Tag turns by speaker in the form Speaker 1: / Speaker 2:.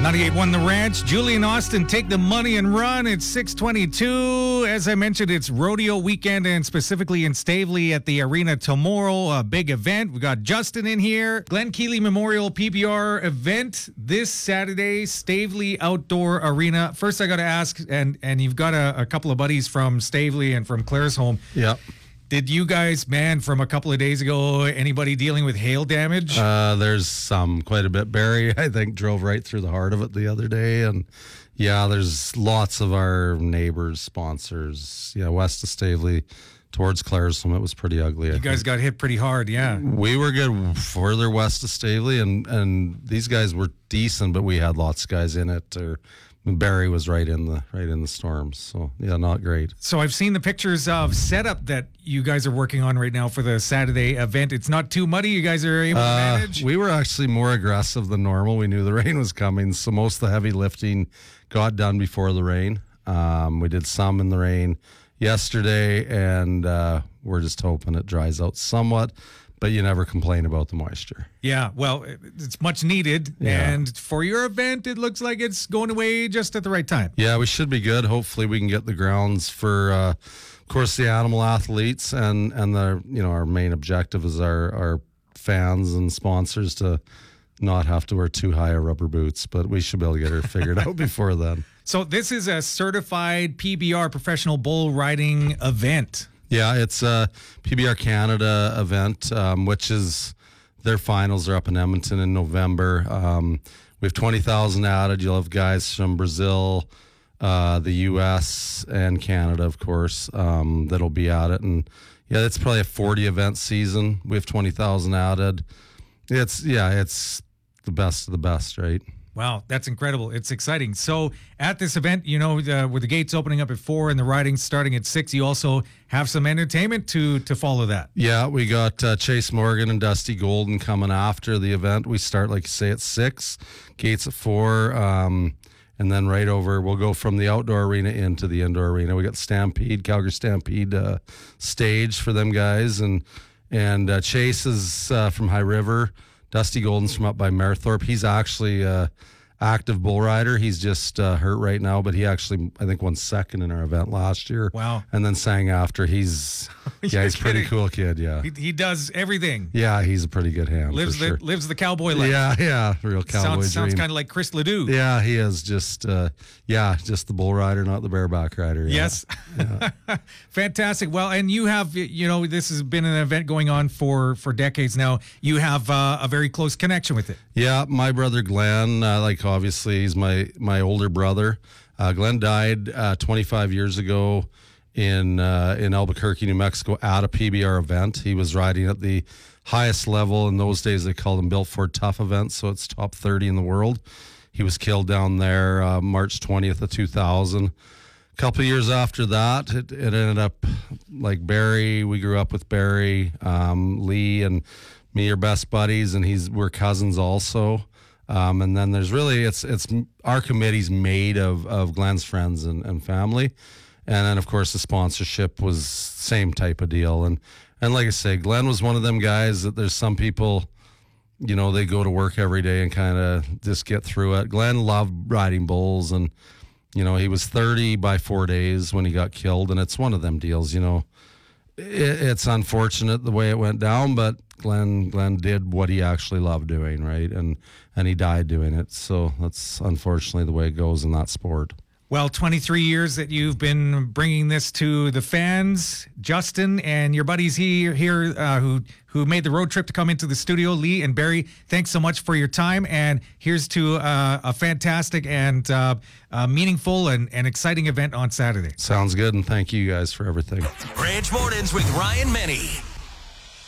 Speaker 1: 98.1 The Ranch. Julian Austin, take the money and run. It's 6:22. As I mentioned, it's rodeo weekend, and specifically in Stavely at the arena tomorrow. A big event. We got Justin in here. Glen Keely Memorial PBR event this Saturday, Stavely Outdoor Arena. First, I got to ask, and you've got a couple of buddies from Stavely and from Claresholm.
Speaker 2: Yep.
Speaker 1: Did you guys, from a couple of days ago, anybody dealing with hail damage?
Speaker 2: There's quite a bit. Barry, I think, drove right through the heart of it the other day. And yeah, there's lots of our neighbors, sponsors. Yeah, west of Stavely towards Claresholm, it was pretty ugly.
Speaker 1: You guys got hit pretty hard, yeah.
Speaker 2: We were good further west of Stavely, and these guys were decent, but we had lots of guys in it. Barry was right in the storms, so yeah, not great.
Speaker 1: So I've seen the pictures of setup that you guys are working on right now for the Saturday event. It's not too muddy. You guys are able to manage.
Speaker 2: We were actually more aggressive than normal. We knew the rain was coming, so most of the heavy lifting got done before the rain. We did some in the rain yesterday, and we're just hoping it dries out somewhat. But you never complain about the moisture.
Speaker 1: Yeah, well, it's much needed. Yeah. And for your event, it looks like it's going away just at the right time.
Speaker 2: Yeah, we should be good. Hopefully we can get the grounds for, of course, the animal athletes. And our main objective is our fans and sponsors to not have to wear too high a rubber boots. But we should be able to get her figured out before then.
Speaker 1: So this is a certified PBR professional bull riding event.
Speaker 2: Yeah, it's a PBR Canada event, which is their finals are up in Edmonton in November. We have 20,000 added. You'll have guys from Brazil, the U.S., and Canada, of course, that'll be at it. And yeah, it's probably a 40 event season. We have 20,000 added. It's the best of the best, right?
Speaker 1: Wow, that's incredible. It's exciting. So at this event, with the gates opening up at 4 and the riding starting at 6, you also have some entertainment to follow that.
Speaker 2: Yeah, we got Chase Morgan and Dusty Golden coming after the event. We start, like you say, at 6, gates at 4, and then right over, we'll go from the outdoor arena into the indoor arena. We got Stampede, Calgary Stampede stage for them guys, and Chase is from High River. Dusty Golden's from up by Merthorpe. He's actually active bull rider. He's just hurt right now, but he actually, I think, won second in our event last year.
Speaker 1: Wow.
Speaker 2: And then sang after. He's a pretty cool kid, yeah.
Speaker 1: He does everything.
Speaker 2: Yeah, he's a pretty good hand,
Speaker 1: lives the cowboy life.
Speaker 2: Yeah, real cowboy dream.
Speaker 1: Sounds kind of like Chris Ledoux.
Speaker 2: Yeah, he is just the bull rider, not the bareback rider. Yeah.
Speaker 1: Yes. Yeah. Fantastic. Well, and you have, this has been an event going on for decades now. You have a very close connection with it.
Speaker 2: Yeah, my brother Glenn, obviously he's my older brother. Glenn died 25 years ago in Albuquerque, New Mexico at a PBR event. He was riding at the highest level. In those days, they called them Built Ford Tough events, so it's top 30 in the world. He was killed down there March 20th of 2000. A couple of years after that, it ended up like Barry. We grew up with Barry, Lee, and me are best buddies, and we're cousins also. And then there's really, it's our committee's made of Glenn's friends and family. And then, of course, the sponsorship was same type of deal. And like I say, Glenn was one of them guys that there's some people, they go to work every day and kind of just get through it. Glenn loved riding bulls, and, he was 30 by 4 days when he got killed. And it's one of them deals, it's unfortunate the way it went down, but Glenn did what he actually loved doing, right? And he died doing it. So that's unfortunately the way it goes in that sport.
Speaker 1: Well, 23 years that you've been bringing this to the fans, Justin, and your buddies here who made the road trip to come into the studio, Lee and Barry. Thanks so much for your time, and here's to a fantastic and meaningful and exciting event on Saturday.
Speaker 2: Sounds good, and thank you guys for everything.
Speaker 3: Ranch Mornings with Ryan Meny.